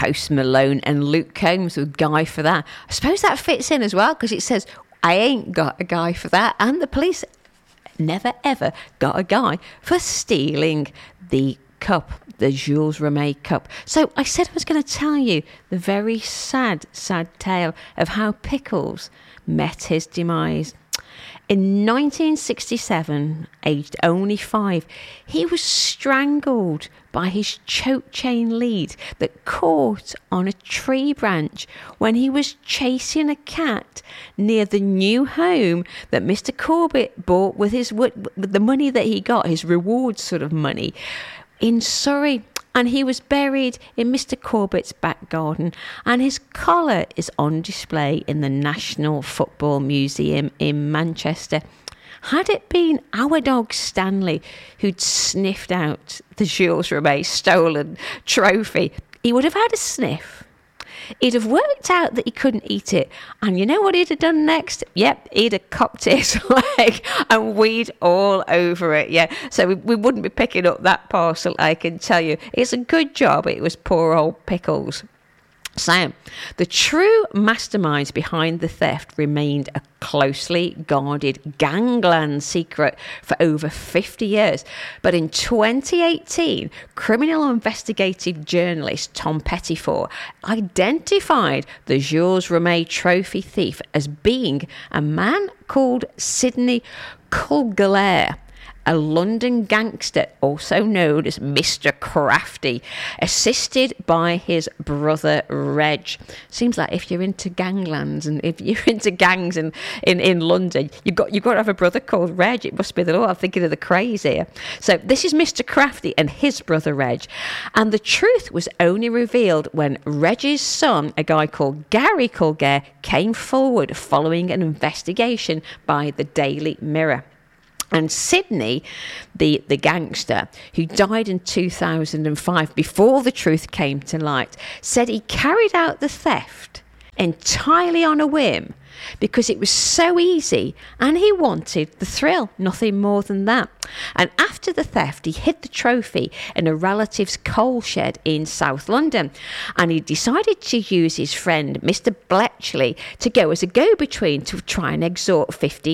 Post Malone and Luke Combs with Guy for That. I suppose that fits in as well, because it says, I ain't got a guy for that. And the police never ever got a guy for stealing the cup, the Jules Rimet cup. So I said I was going to tell you the very sad tale of how Pickles met his demise. In 1967, aged only 5, he was strangled by his choke chain lead that caught on a tree branch when he was chasing a cat near the new home that Mr. Corbett bought with the money that he got, his reward sort of money, in Surrey. And he was buried in Mr. Corbett's back garden, and his collar is on display in the National Football Museum in Manchester. Had it been our dog Stanley who'd sniffed out the Jules Rimet stolen trophy, he would have had a sniff. He'd have worked out that he couldn't eat it. And you know what he'd have done next? Yep, he'd have cocked his leg and weed all over it. Yeah, so we wouldn't be picking up that parcel, I can tell you. It's a good job it was poor old Pickles. So, the true masterminds behind the theft remained a closely guarded gangland secret for over 50 years. But in 2018, criminal investigative journalist Tom Pettifor identified the Jules Rimet trophy thief as being a man called Sidney Colglaire, a London gangster, also known as Mr. Crafty, assisted by his brother Reg. Seems like if you're into ganglands and if you're into gangs in London, you've got to have a brother called Reg. It must be the law. I'm thinking of the craze here. So this is Mr. Crafty and his brother Reg. And the truth was only revealed when Reg's son, a guy called Gary Colglaire, came forward following an investigation by the Daily Mirror. And Sidney, the gangster, who died in 2005 before the truth came to light, said he carried out the theft entirely on a whim because it was so easy and he wanted the thrill, nothing more than that. And after the theft, he hid the trophy in a relative's coal shed in South London, and he decided to use his friend Mr. Bletchley to go as a go-between to try and extort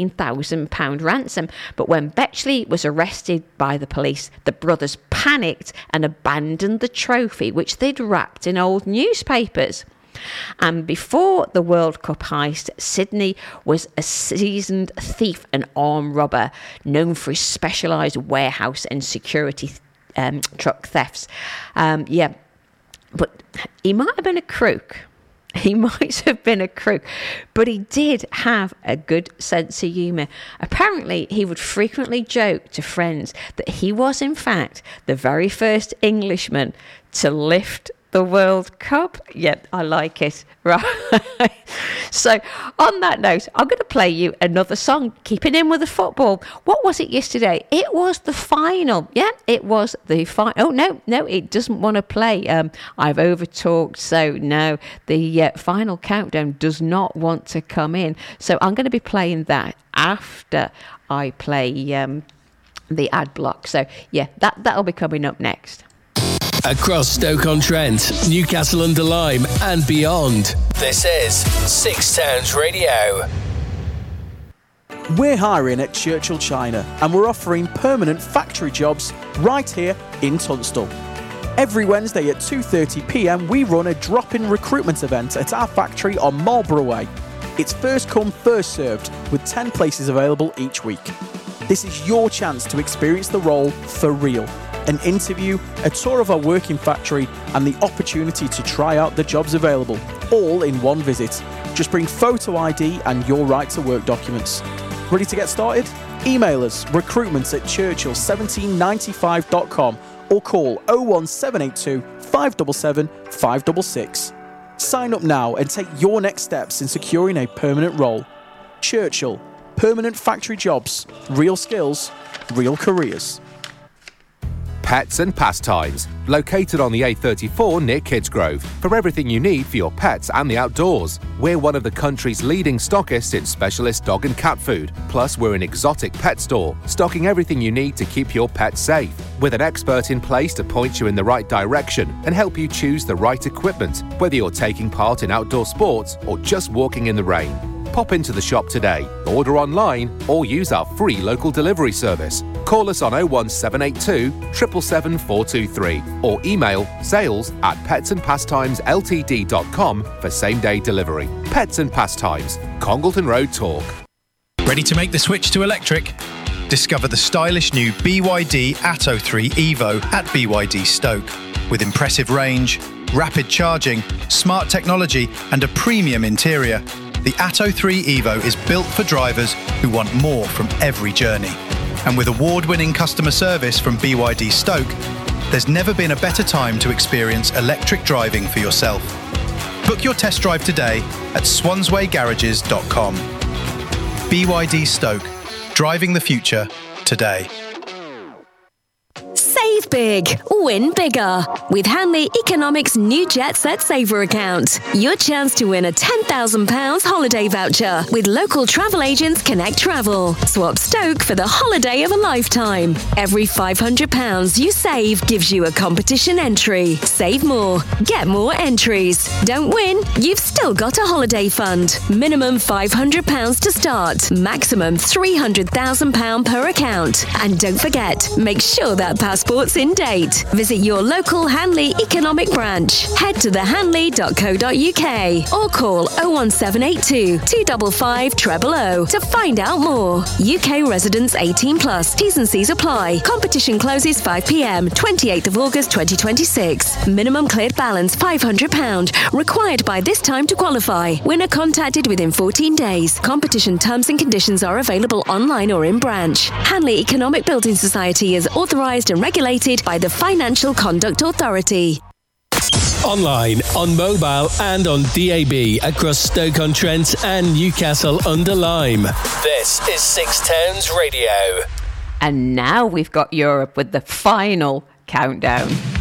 £15,000 ransom. But when Bletchley was arrested by the police, the brothers panicked and abandoned the trophy, which they'd wrapped in old newspapers. And before the World Cup heist, Sidney was a seasoned thief and armed robber, known for his specialised warehouse and security truck thefts. But he might have been a crook. He might have been a crook, but he did have a good sense of humour. Apparently, he would frequently joke to friends that he was, in fact, the very first Englishman to lift the World Cup. Yep, I like it. Right. So, on that note, I'm going to play you another song, keeping in with the football. What was it yesterday? It was the final. Yeah, it was the final. Oh, no, it doesn't want to play. I've overtalked, so no, the final countdown does not want to come in. So, I'm going to be playing that after I play the ad block. So, yeah, that'll be coming up next. Across Stoke-on-Trent, Newcastle-under-Lyme and beyond. This is Six Towns Radio. We're hiring at Churchill China and we're offering permanent factory jobs right here in Tunstall. Every Wednesday at 2:30pm we run a drop-in recruitment event at our factory on Marlborough Way. It's first come, first served, with 10 places available each week. This is your chance to experience the role for real. An interview, a tour of our working factory, and the opportunity to try out the jobs available, all in one visit. Just bring photo ID and your right to work documents. Ready to get started? Email us recruitment@churchill1795.com or call 01782 577 566. Sign up now and take your next steps in securing a permanent role. Churchill, permanent factory jobs, real skills, real careers. Pets and Pastimes, located on the A34 near Kidsgrove, for everything you need for your pets and the outdoors. We're one of the country's leading stockists in specialist dog and cat food. Plus, we're an exotic pet store, stocking everything you need to keep your pets safe, with an expert in place to point you in the right direction and help you choose the right equipment, whether you're taking part in outdoor sports or just walking in the rain. Pop into the shop today, order online, or use our free local delivery service. Call us on 01782 777 423 or email sales@petsandpastimesLTD.com for same-day delivery. Pets and Pastimes, Congleton Road, Talk. Ready to make the switch to electric? Discover the stylish new BYD Atto 3 Evo at BYD Stoke. With impressive range, rapid charging, smart technology and a premium interior, the Atto 3 Evo is built for drivers who want more from every journey. And with award-winning customer service from BYD Stoke, there's never been a better time to experience electric driving for yourself. Book your test drive today at swanswaygarages.com. BYD Stoke, driving the future today. Save big, win bigger. With Hanley Economics' new Jet Set Saver account. Your chance to win a £10,000 holiday voucher with local travel agents Connect Travel. Swap Stoke for the holiday of a lifetime. Every £500 you save gives you a competition entry. Save more, get more entries. Don't win, you've still got a holiday fund. Minimum £500 to start. Maximum £300,000 per account. And don't forget, make sure that passport's in date. Visit your local Hanley Economic branch. Head to thehanley.co.uk or call 01782 255 000 to find out more. UK residents 18 plus. T's and C's apply. Competition closes 5 p.m. 28th of August 2026. Minimum cleared balance £500. Required by this time to qualify. Winner contacted within 14 days. Competition terms and conditions are available online or in branch. Hanley Economic Building Society is authorised and regulated by the Financial Conduct Authority. Online, on mobile and on DAB across Stoke-on-Trent and Newcastle-under-Lyme. This is Six Towns Radio. And now we've got Europe with the final countdown.